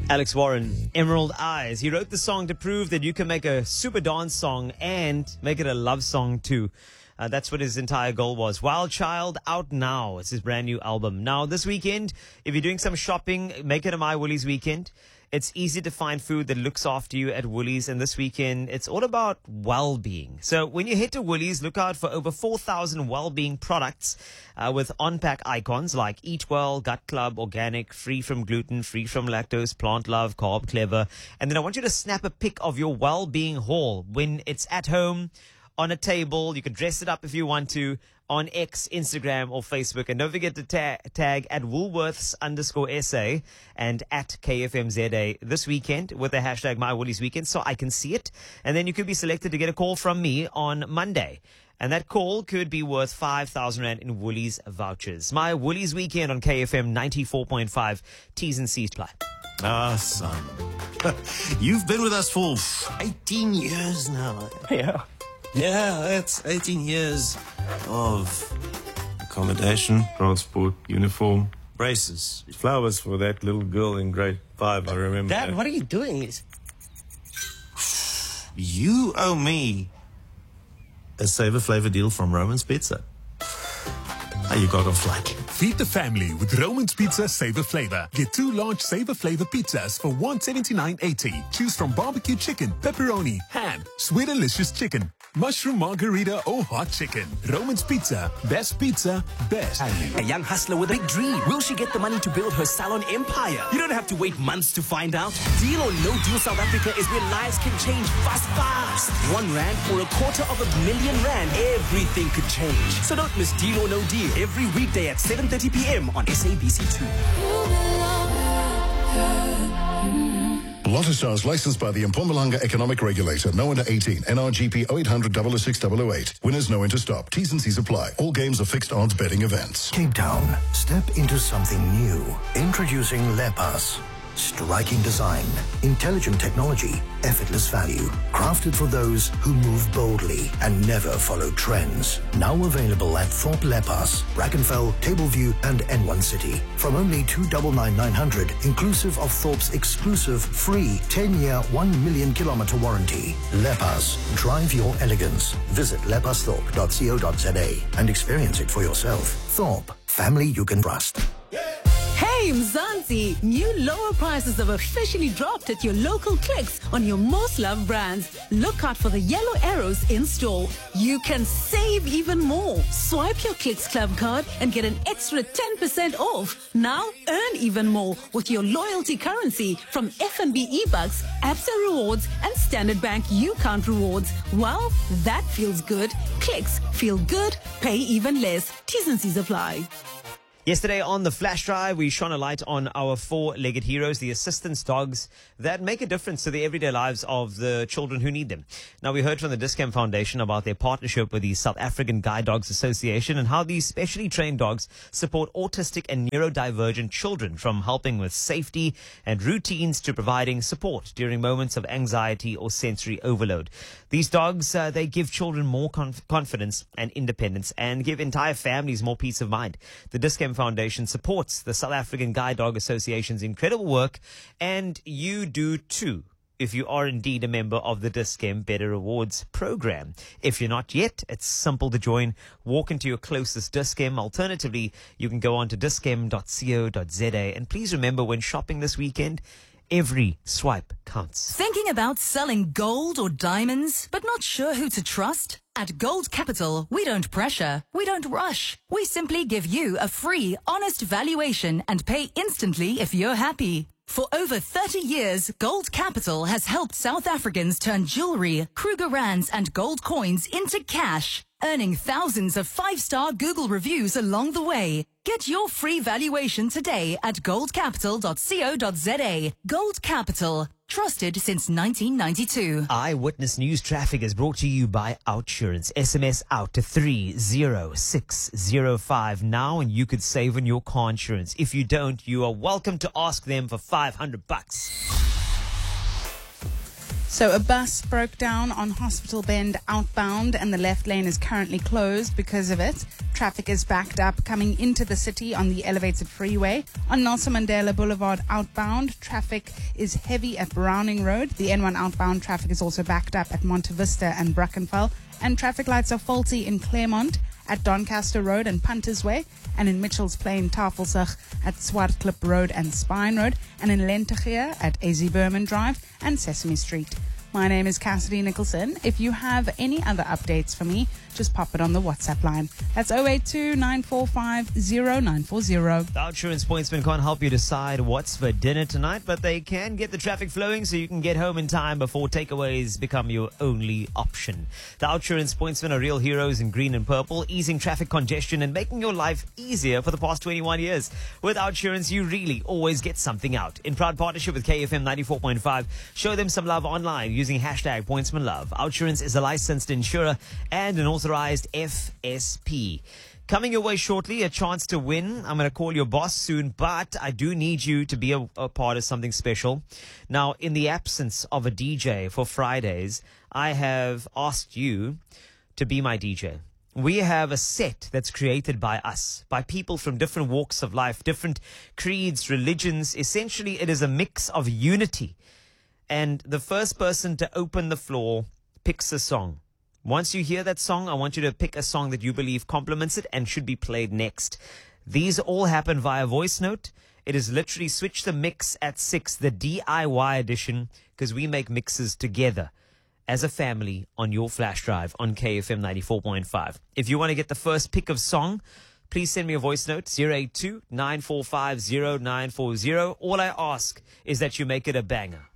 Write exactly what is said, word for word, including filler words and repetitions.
Alex Warren, Emerald Eyes. He wrote the song to prove that you can make a super dance song and make it a love song too. Uh, that's what his entire goal was. Wild Child out now. It's his brand new album. Now, this weekend, if you're doing some shopping, make it a My Woolies weekend. It's easy to find food that looks after you at Woolies, and this weekend, it's all about well-being. So when you head to Woolies, look out for over four thousand well-being products uh, with on-pack icons like Eat Well, Gut Club, Organic, Free from Gluten, Free from Lactose, Plant Love, Carb Clever. And then I want you to snap a pic of your well-being haul when it's at home, on a table. You can dress it up if you want to, on X, Instagram, or Facebook. And don't forget to ta- tag at Woolworths underscore S A and at K F M Z A this weekend with the hashtag My Woolies Weekend so I can see it. And then you could be selected to get a call from me on Monday. And that call could be worth five thousand rand in Woolies vouchers. My Woolies Weekend on K F M ninety-four point five. T's and C's apply. Ah, son. You've been with us for eighteen years now. Yeah. Yeah, that's eighteen years of accommodation, transport, uniform, braces, flowers for that little girl in grade five, I remember. Dad, what are you doing? You owe me a Savor Flavor deal from Roman's Pizza. Oh, you got off lightly. Feed the family with Roman's Pizza Savor Flavor. Get two large Savor Flavor pizzas for one hundred seventy-nine eighty. Choose from barbecue chicken, pepperoni, ham, sweet delicious chicken, mushroom margarita or hot chicken. Roman's Pizza. Best pizza, best. A young hustler with a big dream. Will she get the money to build her salon empire? You don't have to wait months to find out. Deal or No Deal South Africa is where lives can change fast, fast. One rand or a quarter of a million rand. Everything could change. So don't miss Deal or No Deal every weekday at seven thirty p.m. on S A B C two. Lotto Stars licensed by the Mpumalanga Economic Regulator. No under eighteen. N R G P oh eight hundred, oh oh six, oh oh eight. Winners know when to stop. T's and C's apply. All games are fixed odds betting events. Cape Town. Step into something new. Introducing Lepas. Striking design, intelligent technology, effortless value. Crafted for those who move boldly and never follow trends. Now available at Thorpe Lepas, Brackenfell, Tableview, and N one City. From only two nine nine nine hundred, inclusive of Thorpe's exclusive free ten-year, one million kilometer warranty. Lepas. Drive your elegance. Visit lepasthorpe dot co dot za and experience it for yourself. Thorpe. Family you can trust. Hey Mzansi, new lower prices have officially dropped at your local Clicks on your most loved brands. Look out for the yellow arrows in store. You can save even more. Swipe your Clicks Club card and get an extra ten percent off. Now earn even more with your loyalty currency from F N B eBucks, Absa Rewards and Standard Bank U-Count Rewards. Well, that feels good. Clicks, feel good, pay even less. T's and C's apply. Yesterday on the Flash Drive, we shone a light on our four-legged heroes, the assistance dogs that make a difference to the everyday lives of the children who need them. Now, we heard from the Dis-Chem Foundation about their partnership with the South African Guide Dogs Association and how these specially trained dogs support autistic and neurodivergent children, from helping with safety and routines to providing support during moments of anxiety or sensory overload. These dogs, uh, they give children more conf- confidence and independence and give entire families more peace of mind. The Dis-Chem Foundation supports the South African Guide Dog Association's incredible work, and you do too if you are indeed a member of the Dis-Chem Better Rewards program. If you're not yet, it's simple to join. Walk into your closest Dis-Chem. Alternatively, you can go on to dischem dot co dot za. And please remember, when shopping this weekend, every swipe counts. Thinking about selling gold or diamonds, but not sure who to trust? At Gold Capital, we don't pressure, we don't rush. We simply give you a free, honest valuation and pay instantly if you're happy. For over thirty years, Gold Capital has helped South Africans turn jewelry, Kruger Rands and gold coins into cash, earning thousands of five-star Google reviews along the way. Get your free valuation today at gold capital dot co dot za. Gold Capital. Trusted since nineteen ninety-two. Eyewitness News Traffic is brought to you by Outsurance. S M S out to three zero six zero five now and you could save on your car insurance. If you don't, you are welcome to ask them for five hundred bucks. So a bus broke down on Hospital Bend outbound and the left lane is currently closed because of it. Traffic is backed up coming into the city on the elevated freeway. On Nelson Mandela Boulevard outbound, traffic is heavy at Browning Road. The N one outbound traffic is also backed up at Monte Vista and Brackenfell. And traffic lights are faulty in Claremont at Doncaster Road and Punters Way, and in Mitchell's Plain, Tafelsig at Swartklip Road and Spine Road, and in Lentegeur at A Z Berman Drive and Sesame Street. My name is Cassidy Nicholson. If you have any other updates for me, just pop it on the WhatsApp line. That's zero eight two, nine four five, zero nine four zero. The Outsurance Pointsman can't help you decide what's for dinner tonight, but they can get the traffic flowing so you can get home in time before takeaways become your only option. The Outsurance Pointsmen are real heroes in green and purple, easing traffic congestion and making your life easier for the past twenty-one years. With Outsurance, you really always get something out. In proud partnership with K F M ninety-four point five, show them some love online using hashtag PointsmanLove. Outsurance is a licensed insurer and an authorized F S P. Coming your way shortly, a chance to win. I'm going to call your boss soon, but I do need you to be a, a part of something special. Now, in the absence of a D J for Fridays, I have asked you to be my D J. We have a set that's created by us, by people from different walks of life, different creeds, religions. Essentially, it is a mix of unity. And the first person to open the floor picks a song. Once you hear that song, I want you to pick a song that you believe complements it and should be played next. These all happen via voice note. It is literally Switch the Mix at six, the D I Y edition, because we make mixes together as a family on your flash drive on K F M ninety-four point five. If you want to get the first pick of song, please send me a voice note, zero eight two, nine four five, zero nine four zero. All I ask is that you make it a banger.